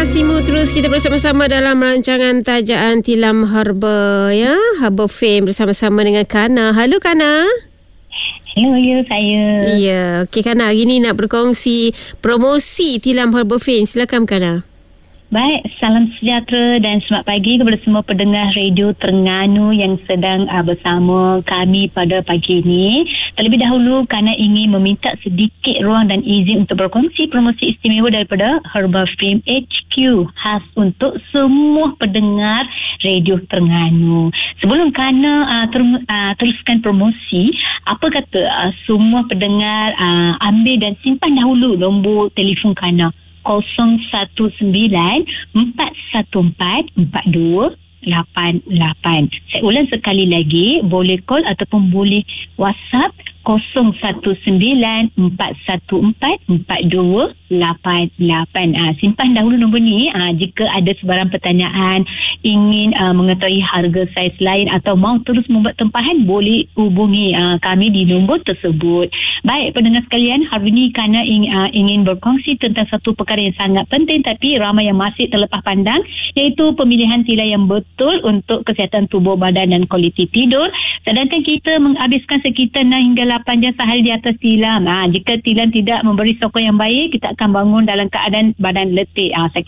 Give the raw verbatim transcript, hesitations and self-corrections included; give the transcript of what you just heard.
Simu terus kita bersama-sama dalam rancangan tajaan Tilam Herba, ya, Herba Fame bersama-sama dengan Kana. Halo Kana. Hello, ya saya. Ya, okey Kana, hari ni nak berkongsi promosi Tilam Herba Fame. Silakan Kana. Baik, salam sejahtera dan selamat pagi kepada semua pendengar radio Terengganu yang sedang uh, bersama kami pada pagi ini. Terlebih dahulu, kerana ingin meminta sedikit ruang dan izin untuk berkongsi promosi istimewa daripada Herba Fame H Q khas untuk semua pendengar radio Terengganu. Sebelum kerana uh, ter- uh, teruskan promosi, apa kata uh, semua pendengar uh, ambil dan simpan dahulu nombor telefon kerana kosong satu sembilan empat satu empat empat dua lapan lapan. Saya ulang sekali lagi, boleh call ataupun boleh WhatsApp kosong satu sembilan empat satu empat empat dua lapan lapan. Ah, simpan dahulu nombor ni. Ah, jika ada sebarang pertanyaan, ingin ah, mengetahui harga saiz lain atau mahu terus membuat tempahan, boleh hubungi ah, kami di nombor tersebut. Baik pendengar sekalian, hari ini kerana ing, ah, ingin berkongsi tentang satu perkara yang sangat penting tapi ramai yang masih terlepas pandang, iaitu pemilihan tilam yang betul untuk kesihatan tubuh badan dan kualiti tidur. Sedangkan kita menghabiskan sekitar enam hingga lapan jam sehari di atas tilam. Ha, jika tilam tidak memberi sokong yang baik, kita akan bangun dalam keadaan badan letih. Ha,